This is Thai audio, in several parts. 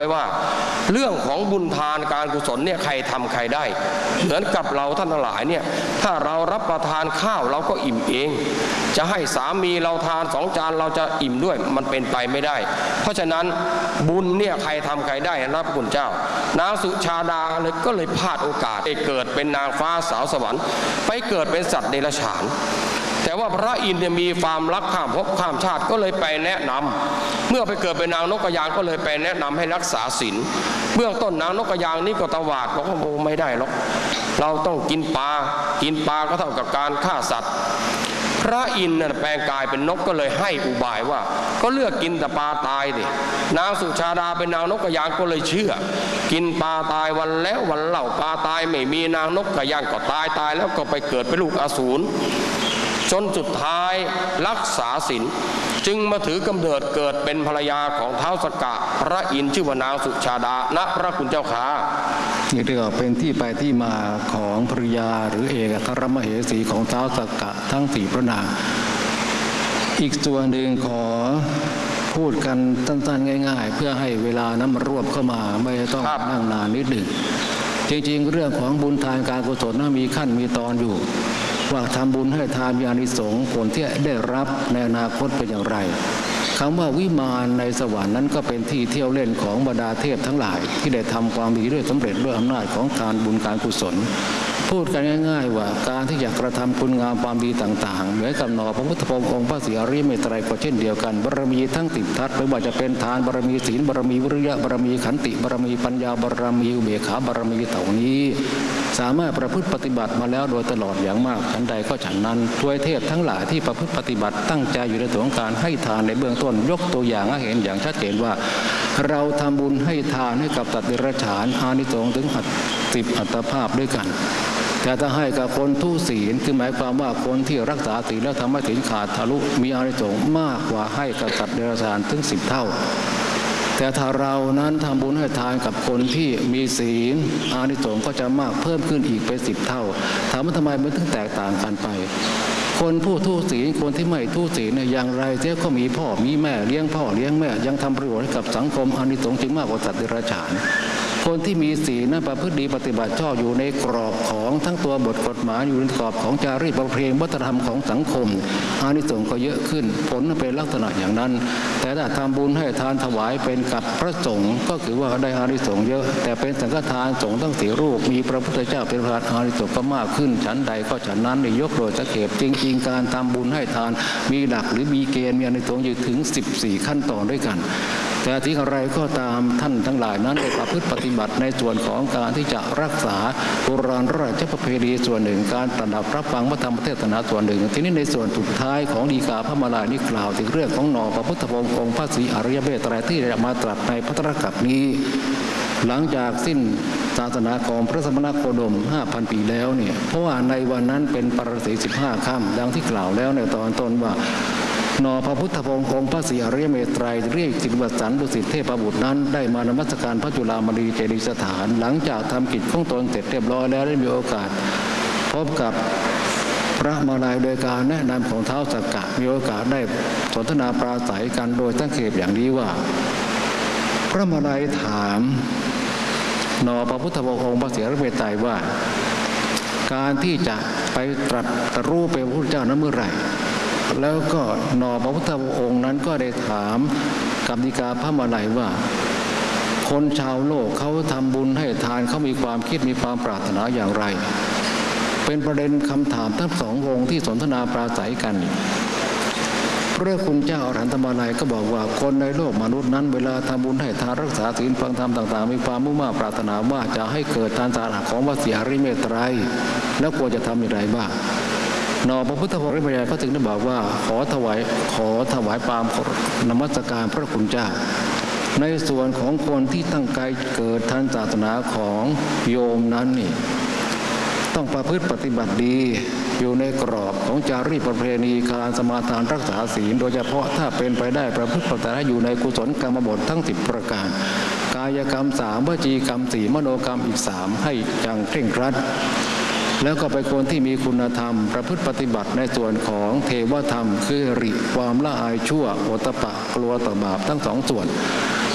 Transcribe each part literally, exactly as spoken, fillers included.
ว่าเรื่องของบุญทานการกุศลเนี่ยใครทำใครได้เหมือนกับเราท่านทั้งหลายเนี่ยถ้าเรารับประทานข้าวเราก็อิ่มเองจะให้สามีเราทานสองจานเราจะอิ่มด้วยมันเป็นไปไม่ได้เพราะฉะนั้นบุญเนี่ยใครทำใครได้นะพระคุณเจ้านางสุชาดาเลยก็เลยพลาดโอกาสไปเกิดเป็นนางฟ้าสาวสวรรค์ไปเกิดเป็นสัตว์เดรัจฉานแต่ว่าพระอินทร์มีความรักข้ามภพข้ามชาติก็เลยไปแนะนำเมื่อไปเกิดเป็นนางนกกระยางก็เลยไปแนะนำให้รักษาศีลเบื้องต้นนางนกกระยางนี่ก็ตวาดบอกว่าโอ้ไม่ได้หรอกเราต้องกินปลากินปลาก็เท่ากับการฆ่าสัตว์พระอินทร์แปลงกายเป็นนกก็เลยให้อุบายว่าก็เลือกกินแต่ปลาตายดินางสุชาดาเป็นนางนกกระยางก็เลยเชื่อกินปลาตายวันแล้ววันเล่าปลาตายไม่มีนางนกกระยางก็ตายตายแล้วก็ไปเกิดเป็นลูกอสูรจนสุดท้ายรักษาศีลจึงมาถือกำเนิดเกิดเป็นภรรยาของท้าวสกะพระอินทร์ชื่อว่านางสุชาดาณพระคุณเจ้าขานี่เรียกว่าเป็นที่ไปที่มาของภริยาหรือเอกธรมเหสีของท้าวสกะทั้งสี่พระนางอีกส่วนหนึ่งขอพูดกันสั้นๆง่ายๆเพื่อให้เวลานั้นมารวบเข้ามาไม่ต้องนั่งนานนิดหนึ่งจริงๆเรื่องของบุญทานการกุศลนั้นมีขั้นมีตอนอยู่ว่าทำบุญให้ทานมีอานิสงส์ผลที่ได้รับในอนาคตเป็นอย่างไรคำว่าวิมานในสวรรค์นั้นก็เป็นที่เที่ยวเล่นของบรรดาเทพทั้งหลายที่ได้ทำความดีด้วยสำเร็จด้วยอำนาจของการบุญการกุศลพูดกันง่ายๆว่าการที่อยากกระทำคุณงามความดีต่างๆเหมือนกับหนอพระพุทธพงศ์องค์พระศรีอริยเมตไตรก็เช่นเดียวกันบารมีทั้งติดทัศน์ไม่ว่าจะเป็นทานบารมีศีลบารมีวิริยะบารมีขันติบารมีปัญญาบารมีอุเบกขาบารมีเหล่านี้สามารถประพฤติปฏิบัติมาแล้วโดยตลอดอย่างมากฉันใดก็ฉันนั้นทวยเทพทั้งหลายที่ประพฤติปฏิบัติตั้งใจอยู่ในตัวของการให้ทานในเบื้องต้นยกตัวอย่างให้เห็นอย่างชัดเจนว่าเราทำบุญให้ทานให้กับสัตว์เดรัจฉานอานิสงส์ถึงสิบอัตภาพด้วยกันแต่ถ้าให้กับคนทุศีลคือหมายความว่าคนที่รักษาศีลแล้วทำให้ศีลขาดทะลุมีอานิสงส์มากกว่าให้กับสัตว์เดรัจฉานถึงสิบเท่าแต่ถ้าเรานั้นทำบุญให้ทานกับคนที่มีศีลอานิสงส์ก็จะมากเพิ่มขึ้นอีกเป็นสิบเท่าถามว่าทำไมมันถึงแตกต่างกันไปคนผู้ทุศีลคนที่ไม่ทุศีลเนี่ยอย่างไรเจ้าก็มีพ่อมีแม่เลี้ยงพ่อเลี้ยงแม่ยังทำประโยชน์ให้กับสังคมอานิสงส์จึงมากกว่าสัตว์เดรัจฉานคนที่มีศีลนั้นประพฤติดีปฏิบัติชอบอยู่ในกรอบของทั้งตัวบทกฎหมายอยู่ในกรอบของจารีตประเพณีวัฒนธรรมของสังคมอานิสงส์ก็เยอะขึ้นผลเป็นลักษณะอย่างนั้นแต่ถ้าทำบุญให้ทานถวายเป็นกับพระสงฆ์ก็คือว่าได้อานิสงส์เยอะแต่เป็นสังฆทานสงฆ์ทั้งสี่รูปมีพระพุทธเจ้าเป็นประธานอานิสงส์ก็มากขึ้นฉันใดก็ฉันนั้นในยกโดยสังเกตจริงๆการทำบุญให้ทานมีหลักหรือมีเกณฑ์มีอานิสงส์อยู่ถึงสิบสี่ขั้นตอนด้วยกันแต่ที่อะไรก็ตามท่านทั้งหลายนั้นได้ประพฤติปฏิบัติในส่วนของการที่จะรักษาโบราณราชประเพณีส่วนหนึ่งการประดับรับฟังพระธรรมเทศนาส่วนหนึ่งทีนี้ในส่วนสุดท้ายของฎีกาพระมาลานี้กล่าวถึงเรื่องของหนอพระพุทธพงศ์องค์พระศรีอริยเมตไตรที่ได้มาตรัสในภัตตกัปนี้หลังจากสิ้นศาสนาของพระสมณโคดม ห้าพัน ปีแล้วเนี่ยเพราะว่าในวันนั้นเป็นปรสีสิบห้าค่ำดังที่กล่าวแล้วในตอนต้นว่านอพระพุทธพงศ์องค์พระศรีอริยเมตไตรเรียกจิตวัสันดุสิตเทพบุตรนั้นได้มานมัสการพระจุฬามณีเจดีย์สถานหลังจากทำกิจของตนเสร็จเรียบร้อยแล้วได้มีโอกาสพบกับพระมาลัยโดยการแนะนำของท้าวสักกะมีโอกาสได้สนทนาปราศัยกันโดยตั้งเขตอย่างนี้ว่าพระมาลัยถามนอพระพุทธพงศ์องค์พระศรีอริยเมตไตรว่าการที่จะไปตรัสรู้เป็นพระพุทธเจ้านั้นเมื่อไหร่แล้วก็นอพระพุทธองค์นั้นก็ได้ถามกับฎีกาพระมาลัยว่าคนชาวโลกเขาทำบุญให้ทานเขามีความคิดมีความปรารถนาอย่างไรเป็นประเด็นคำถามทั้งสององค์ที่สนทนาปราศัยกันพระคุณเจ้าอรหันตมาลัยก็บอกว่าคนในโลกมนุษย์นั้นเวลาทำบุญให้ทานรักษาศีลฟังธรรมต่างๆมีความมุ่งมั่นปรารถนาว่าจะให้เกิดทานสาระของพระศรีอริยเมตไตรแล้วควรจะทำอย่างไรบ้างนอพระพุทธพงศ์ริมยาก็ถึงได้บอกว่าขอถวายขอถวายปามนมัสการพระคุณเจ้าในส่วนของคนที่ตั้งใจเกิดทางศาสนาของโยมนั้นนี่ต้องประพฤติปฏิบัติดีอยู่ในกรอบของจารีตประเพณีการสมาทานรักษาศีลโดยเฉพาะถ้าเป็นไปได้ประพฤติปฏิบัติอยู่ในกุศลกรรมบททั้งสิบประการกายกรรมสามวจีกรรมสี่มโนกรรมอีกสามให้อย่างเคร่งครัดแล้วก็เป็นคนที่มีคุณธรรมประพฤติปฏิบัติในส่วนของเทวธรรมคือริความละอายชั่วโอตปะกลัวต่อบาปทั้งสองส่วนใน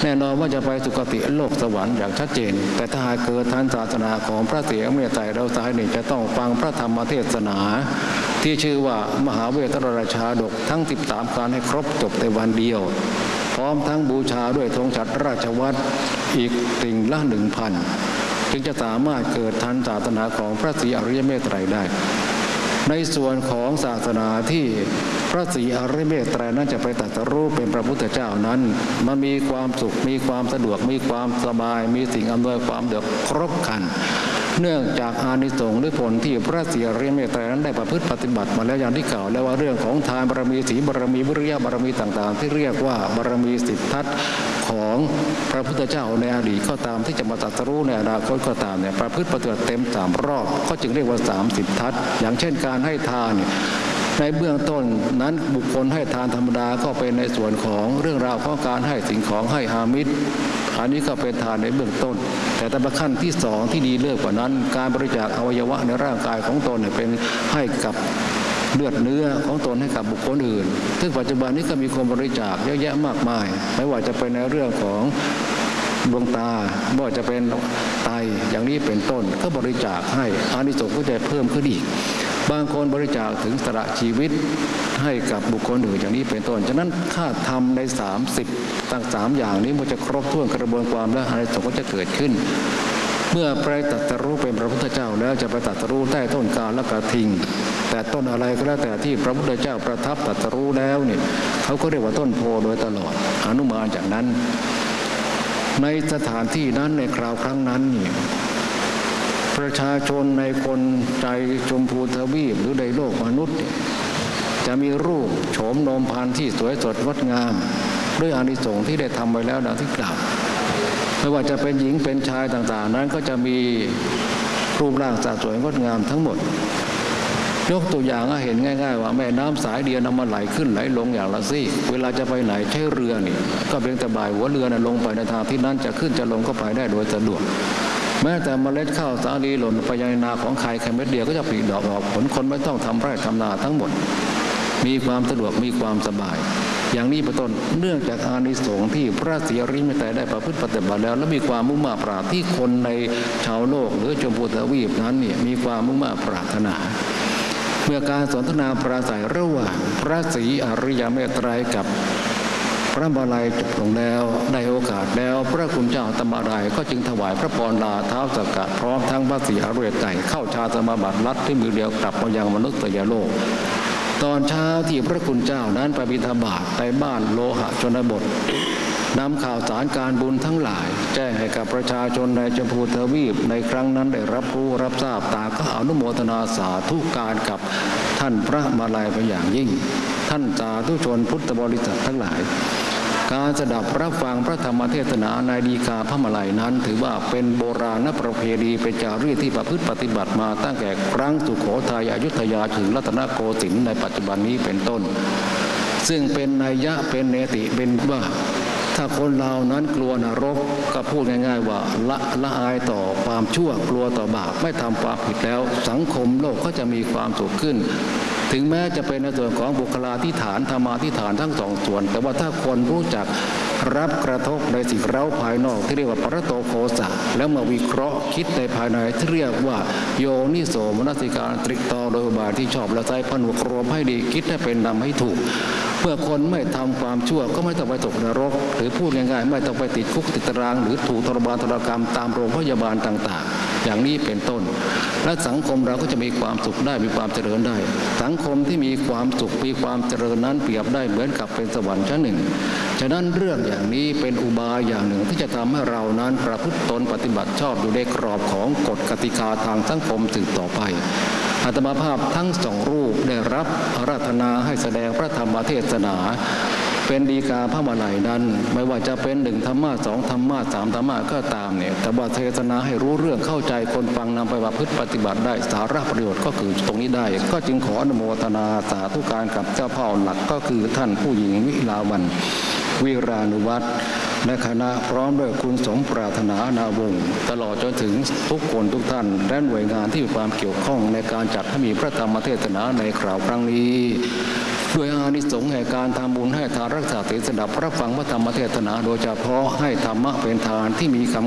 แน่นอนว่าจะไปสุคติโลกสวรรค์อย่างชัดเจนแต่ถ้าหากเกิดทางศาสนาของพระศรีอริยเมตไตรเราสายนี้จะต้องฟังพระธรรมเทศนาที่ชื่อว่ามหาเวทราชาดกทั้งสิบสามการให้ครบจบในวันเดียวพร้อมทั้งบูชาด้วยธงฉัตรราชวัตรอีกติ่งละหนึ่งพันจึงจะสามารถเกิดทันศาสนาของพระศรีอริยเมตไตรได้ในส่วนของศาสนาที่พระศรีอริยเมตไตรนั้นจะไปตรัสรู้เป็นพระพุทธเจ้านั้นมันมีความสุขมีความสะดวกมีความสบายมีสิ่งอำนวยความเดือดครบครันเนื่องจากอานิสงส์หรือผลที่พระศรีอริยเมตไตรนั้นได้ประพฤติปฏิบัติมาแล้วอย่างที่กล่าวแล้วว่าเรื่องของทานบารมีศีลบารมีวิริยะบารมีต่างๆที่เรียกว่าบารมีสิบทัศน์ของพระพุทธเจ้าในอดีตก็ตามที่จะมาตรัสรู้ในอนาคตก็ตามเนี่ยประพฤติปฏิบัติเต็มสามรอบก็จึงเรียกว่าสามสิบทัศน์อย่างเช่นการให้ทานในเบื้องต้นนั้นบุคคลให้ทานธรรมดาก็เป็นในส่วนของเรื่องราวของการให้สิ่งของให้อามิตรอันนี้ก็เป็นทานในเบื้องต้นแต่ถ้าขั้นที่สองที่ดีเลิศกว่านั้นการบริจาคอวัยวะในร่างกายของตนเป็นให้กับเลือดเนื้อของตนให้กับบุคคลอื่นซึ่งปัจจุบันนี้ก็มีคนบริจาคเยอะแยะมากมายไม่ว่าจะเป็นในเรื่องของดวงตาไม่ว่าจะเป็นไตอย่างนี้เป็นต้นก็บริจาคให้อานิสงส์ก็จะเพิ่มขึ้นอีกบางคนบริจาคถึงสละชีวิตให้กับบุคคลอื่นอย่างนี้เป็นต้นฉะนั้นถ้าทำในสามสิบตั้งสามอย่างนี้มันจะครบถ้วนกระบวนความและอานิสงส์ก็จะเกิดขึ้นเมื่อไปตรัสรู้เป็นพระพุทธเจ้าแล้วจะไปตรัสรู้ใต้ต้นกาลกระทิงแต่ต้นอะไรก็แล้วแต่ที่พระพุทธเจ้าประทับตรัสรู้แล้วเนี่ยเขาก็เรียกว่าต้นโพโดยตลอดอนุมานจากนั้นในสถานที่นั้นในคราวครั้งนั้นนี่ประชาชนในคนใจชมพูทวีปหรือในโลกมนุษย์จะมีรูปโฉมโนมพานที่สวยสดงดงามด้วยอานิสงส์ที่ได้ทำไปแล้วดังที่กล่าวไม่ว่าจะเป็นหญิงเป็นชายต่างๆนั้นก็จะมีรูปร่างสวยสวยงดงามทั้งหมดยกตัวอย่างให้เห็นง่ายๆว่าแม่น้ำสายเดียวนำมาไหลขึ้นไหลลงอย่างละซี่เวลาจะไปไหนใช้เรือนี่ก็เพียงแต่บ่ายหัวเรือน่ะลงไปในทางที่นั้นจะขึ้นจะลงก็ไปได้โดยสะดวกแม้แต่เมล็ดข้าวสาลีหล่นไปยังนาของใครแค่เม็ดเดียวก็จะผลิดอกออกผลคนไม่ต้องทำไร่ทำนาทั้งหมดมีความสะดวกมีความสบายอย่างนี้เป็นต้นเนื่องจากอานิสงส์ที่พระศรีอริยเมตไตรได้ประพฤติปฏิบัติแล้วและมีความมุ่งมั่นปรารถนาที่คนในชาวโลกหรือชมพูทวีปนั้นเนี่ยมีความมุ่งมั่นปรารถนาเมื่อการสนทนาปราศัยระหว่างพระศรีอริยเมตไตรกับพระบาลัยจบลงแล้วได้โอกาสแล้วพระคุณเจ้าธรรมรายก็จึงถวายพระพรลาท้าวสักกะพร้อมทั้งพระศรีอริยเมตไตรเข้าฌานสมาบัติลัดที่มือเดียวกลับมายังมนุษยโลกตอนเช้าที่พระคุณเจ้านั้นไปบิณฑบาตในบ้านโลหะชนบทนำข่าวสารการบุญทั้งหลายแจ้งให้กับประชาชนในชมพูทวีปในครั้งนั้นได้รับรู้รับทราบต่างก็อนุโมทนาสาธุการกับท่านพระมาลัยเป็นอย่างยิ่งท่านสาธุชนพุทธบริษัททั้งหลายการสดับรับฟังพระธรรมเทศนาในฎีกาพระมาลัยนั้นถือว่าเป็นโบราณประเพณีเป็นจารีตที่ประพฤติปฏิบัติมาตั้งแต่ครั้งสุโขทัยอยุธยาถึงรัตนโกสินทร์ในปัจจุบันนี้เป็นต้นซึ่งเป็นนัยยะเป็นเนติเป็นว่าถ้าคนเรานั้นกลัวนรกก็พูดง่ายๆว่าละละอายต่อความชั่วกลัวต่อบาปไม่ทำความผิดแล้วสังคมโลกก็จะมีความสุขขึ้นถึงแม้จะเป็นในส่วนของบุคลาธิฐานธรรมาธิฐานทั้งสองส่วนแต่ว่าถ้าคนรู้จักรับกระทบในสิ่งเร้าภายนอกที่เรียกว่าปรโตโคสะแล้วมาวิเคราะห์คิดในภายในที่เรียกว่าโยนิโสมนสิการตริกตองโดยอุบายที่ชอบและใจผนวกรวมให้ดีคิดให้เป็นนำให้ถูกเพื่อคนไม่ทำความชั่วก็ไม่ต้องไปตกนรกหรือพูดง่ายๆไม่ต้องไปติดคุกติดตารางหรือถูกทรมานทรกรรมตามโรงพยาบาลต่างๆอย่างนี้เป็นต้นและสังคมเราก็จะมีความสุขได้มีความเจริญได้สังคมที่มีความสุขมีความเจริญนั้นเปรียบได้เหมือนกับเป็นสวรรค์ชั้นหนึ่งฉะนั้นเรื่องอย่างนี้เป็นอุบายอย่างหนึ่งที่จะทำให้เรานั้นประพฤติตนปฏิบัติชอบอยู่ในกรอบของกฎกติกาทางสังคมสืบต่อไปอาตมาภาพทั้งสองรูปได้รับอาราธนาให้แสดงพระธรรมเทศนาเป็นฎีกาพระมาลัยนั้นไม่ว่าจะเป็นหนึ่งธรรมะสองธรรมะสามธรรมะก็ตามเนี่ยแต่ว่าเทศนาให้รู้เรื่องเข้าใจคนฟังนำไปประพฤติปฏิบัติได้สาระประโยชน์ก็คือตรงนี้ได้ก็จึงขออนุโมทนาสาธุการกับเจ้าพ่อหลักก็คือท่านผู้หญิงวิลาวันวิรานุวัฒน์และคณะพร้อมด้วยคุณสมปรารถนานาวงศ์ตลอดจนถึงทุกคนทุกท่านและหน่วยงานที่มีความเกี่ยวข้องในการจัดให้มีพระธรรมเทศนาในคราวครั้งนี้ด้วยอานิสงส์แห่งการทำบุญให้ทานรักษาศีลสดับรับฟังพระธรรมเทศนาโดยเฉพาะให้ธรรมะเป็นทานที่มีคำ